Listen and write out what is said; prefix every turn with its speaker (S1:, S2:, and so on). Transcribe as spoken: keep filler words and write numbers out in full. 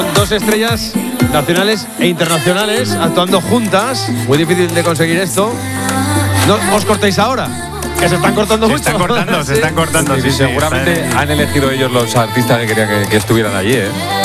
S1: Dos estrellas nacionales e internacionales actuando juntas. Muy difícil de conseguir esto. No os cortéis ahora, que se están cortando
S2: Se
S1: mucho.
S2: están cortando, se están cortando.
S3: Sí,
S2: Sí, sí,
S3: seguramente
S2: están-
S3: han elegido ellos los artistas que querían que, que estuvieran allí, ¿eh?